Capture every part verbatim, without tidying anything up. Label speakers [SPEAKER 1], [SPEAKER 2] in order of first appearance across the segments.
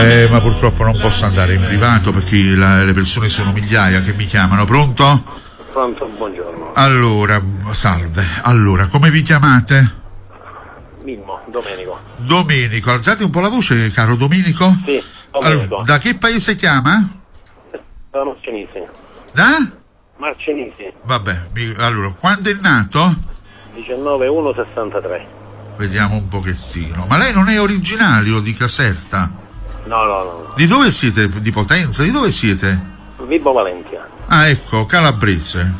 [SPEAKER 1] Eh, ma purtroppo non posso andare in privato perché la, le persone sono migliaia che mi chiamano. Pronto?
[SPEAKER 2] Pronto, buongiorno.
[SPEAKER 1] Allora, salve. Allora, come vi chiamate?
[SPEAKER 2] Mimmo, Domenico.
[SPEAKER 1] Domenico, alzate un po' la voce, caro Domenico.
[SPEAKER 2] Sì, Domenico.
[SPEAKER 1] Allora, da che paese chiama?
[SPEAKER 2] Da Marcenisi.
[SPEAKER 1] Da?
[SPEAKER 2] Marcenisi.
[SPEAKER 1] Vabbè, mi, allora, quando è nato?
[SPEAKER 2] diciannove uno sessantatré.
[SPEAKER 1] Vediamo un pochettino. Ma lei non è originario di Caserta?
[SPEAKER 2] No, no, no.
[SPEAKER 1] Di dove siete? Di Potenza? Di dove siete?
[SPEAKER 2] Vibo Valentia.
[SPEAKER 1] Ah, ecco, calabrese.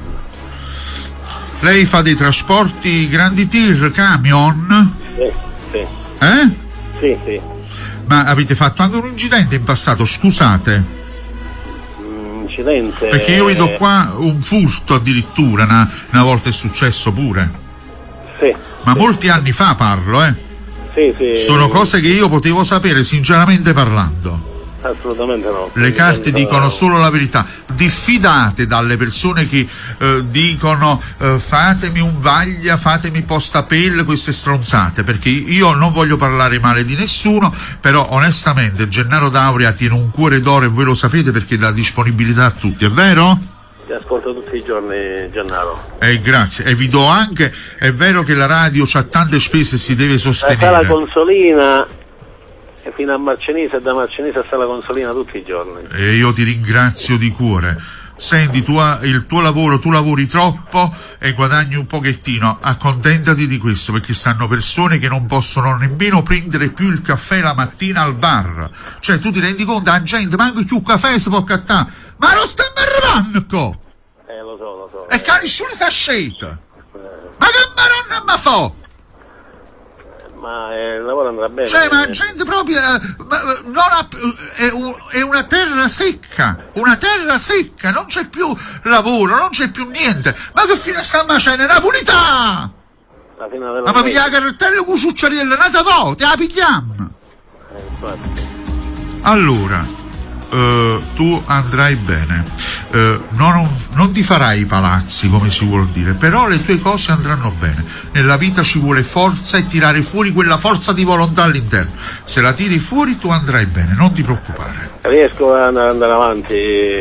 [SPEAKER 1] Lei fa dei trasporti grandi tir, camion?
[SPEAKER 2] Sì, sì.
[SPEAKER 1] Eh?
[SPEAKER 2] Sì, sì.
[SPEAKER 1] Ma avete fatto anche un incidente in passato, scusate?
[SPEAKER 2] Incidente...
[SPEAKER 1] Perché io vedo qua un furto addirittura, una, una volta è successo pure.
[SPEAKER 2] Sì.
[SPEAKER 1] Ma
[SPEAKER 2] sì.
[SPEAKER 1] molti anni fa parlo, eh?
[SPEAKER 2] Sì, sì.
[SPEAKER 1] Sono cose che io potevo sapere, sinceramente parlando.
[SPEAKER 2] Assolutamente no.
[SPEAKER 1] Le carte
[SPEAKER 2] Penso...
[SPEAKER 1] dicono solo la verità. Diffidate dalle persone che eh, dicono eh, fatemi un vaglia, fatemi postapel, queste stronzate, perché io non voglio parlare male di nessuno, però onestamente Gennaro D'Auria tiene un cuore d'oro e voi lo sapete perché dà disponibilità a tutti, è vero?
[SPEAKER 2] Ti ascolto tutti i giorni, Gennaro.
[SPEAKER 1] Eh, grazie, e vi do anche, è vero che la radio c'ha tante spese e si deve sostenere.
[SPEAKER 2] La sala Consolina e fino a Marcenise e da Marcenise a Sala Consolina tutti i giorni.
[SPEAKER 1] E io ti ringrazio di cuore. Senti, tu, il tuo lavoro, tu lavori troppo e guadagni un pochettino, accontentati di questo, perché stanno persone che non possono nemmeno prendere più il caffè la mattina al bar. Cioè, tu ti rendi conto, la gente manco più caffè si può cattare, ma non stiamo arrivando!
[SPEAKER 2] Eh, lo so, lo so.
[SPEAKER 1] E che nessuno sa scelta! Ma che maronna ma fa?
[SPEAKER 2] Ma eh, il lavoro andrà bene.
[SPEAKER 1] Cioè, ma gente proprio eh, ma, non ha, è, un, è una terra secca, una terra secca, non c'è più lavoro, non c'è più niente. Ma che fine sta facendo? La pulita!
[SPEAKER 2] La fine della
[SPEAKER 1] Ma mi piglia la carrettella con succiariella, nata vo, te la pigliamo!
[SPEAKER 2] eh, infatti.
[SPEAKER 1] Allora, eh, tu andrai bene, eh, non, non ti farai i palazzi, come si vuol dire, però le tue cose andranno bene. Nella vita ci vuole forza e tirare fuori quella forza di volontà all'interno. Se la tiri fuori tu andrai bene, non ti preoccupare.
[SPEAKER 2] Riesco ad andare avanti.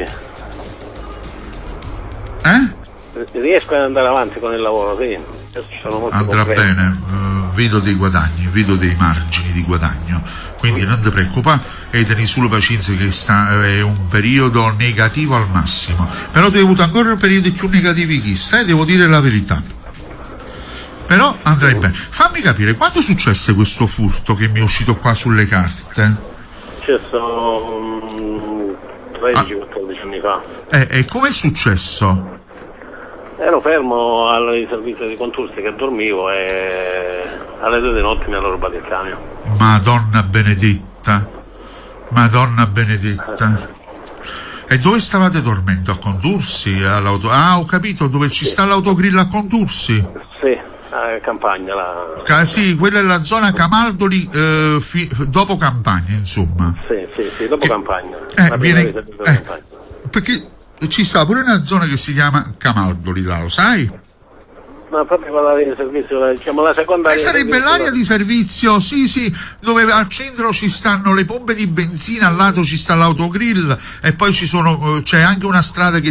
[SPEAKER 1] Eh?
[SPEAKER 2] Riesco ad andare avanti con il lavoro, sì. Sono molto
[SPEAKER 1] Andrà
[SPEAKER 2] concreto.
[SPEAKER 1] bene, uh, vedo dei guadagni, vedo dei margini di guadagno, quindi non ti preoccupare e tieni solo pazienza che sta, è un periodo negativo al massimo, però ti hai avuto ancora periodi più negativi che stai, devo dire la verità, però andrai bene. Fammi capire, quando successe questo furto che mi è uscito qua sulle carte?
[SPEAKER 2] Successo um, tredici quattordici anni fa.
[SPEAKER 1] Eh, e com'è successo?
[SPEAKER 2] Ero fermo al servizio di Contursi che dormivo e alle due di notte mi hanno rubato il camion.
[SPEAKER 1] Madonna benedetta, Madonna benedetta. E dove stavate dormendo? A Contursi? All'auto... Ah, ho capito, dove ci sta l'autogrill a Contursi?
[SPEAKER 2] Sì, a Campagna. La...
[SPEAKER 1] Ca- sì, quella è la zona Camaldoli, eh, fi- dopo Campagna, insomma.
[SPEAKER 2] Sì, sì, sì, dopo
[SPEAKER 1] Che...
[SPEAKER 2] Campagna.
[SPEAKER 1] Eh,
[SPEAKER 2] La
[SPEAKER 1] viene...
[SPEAKER 2] prima visita di
[SPEAKER 1] eh,
[SPEAKER 2] Campagna.
[SPEAKER 1] perché ci sta pure una zona che si chiama Camaldoli, là, lo sai?
[SPEAKER 2] No, proprio quella di servizio, diciamo la seconda.
[SPEAKER 1] E sarebbe l'area di servizio, sì, sì, dove al centro ci stanno le pompe di benzina, al lato ci sta l'autogrill e poi ci sono, c'è anche una strada che